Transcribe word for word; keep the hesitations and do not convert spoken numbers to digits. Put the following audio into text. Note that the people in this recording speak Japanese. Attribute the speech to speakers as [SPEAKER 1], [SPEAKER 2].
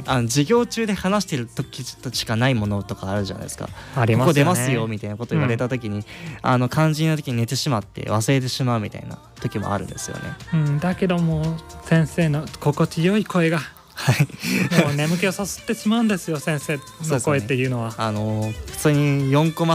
[SPEAKER 1] あの授業中で話してる時としかないものとかあるじゃないですか。
[SPEAKER 2] ありますよね。
[SPEAKER 1] ここ出ますよみたいなこと言われた時に、うん、あの肝心な時に寝てしまって忘れてしまうみたいな時もあるんですよね。
[SPEAKER 2] うん、だけどもう先生の心地よい声がもう眠気をさすってしまうんですよ先生の声っていうのは。
[SPEAKER 1] あの普通によんコマ